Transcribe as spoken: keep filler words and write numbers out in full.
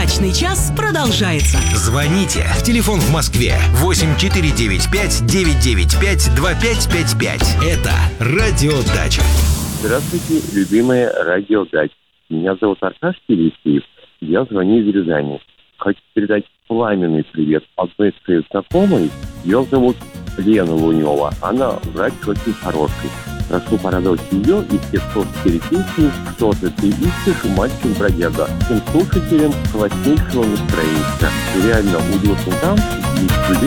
Дачный час продолжается. Звоните. Телефон в Москве восемь четыре девять пять девять девять пять два пять пять пять. Это Радио Дача. Здравствуйте, любимые Радио Дача. Меня зовут Аркаш Елисеев. Я звоню из Рязани. Хочу передать пламенный привет одной своей знакомой. Ее зовут Лена Лунева. Она врач очень хороший. Прошу порадовать ее и всех, кто теперь песни «Что-то ты ищешь, мальчик-бродяга». Всем слушателям класснейшего настроения. Реально удивительно там, и